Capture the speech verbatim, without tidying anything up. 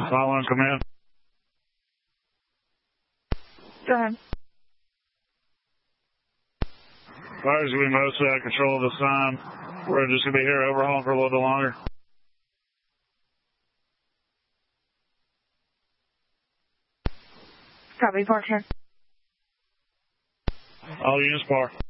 Following command. Go ahead. Fire's going to be mostly out of control of this time. We're just going to be here overhauling for a little bit longer. Copy, Parker. All units, par.